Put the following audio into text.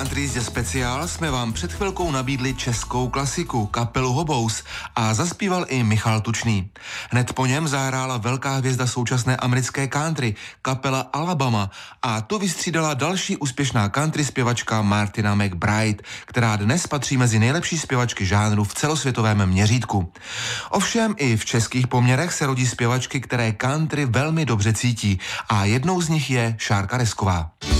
Country jízdě speciál jsme vám před chvilkou nabídli českou klasiku, kapelu Hobous, a zaspíval i Michal Tučný. Hned po něm zahrála velká hvězda současné americké country, kapela Alabama, a tu vystřídala další úspěšná country zpěvačka Martina McBride, která dnes patří mezi nejlepší zpěvačky žánru v celosvětovém měřítku. Ovšem i v českých poměrech se rodí zpěvačky, které country velmi dobře cítí, a jednou z nich je Šárka Resková.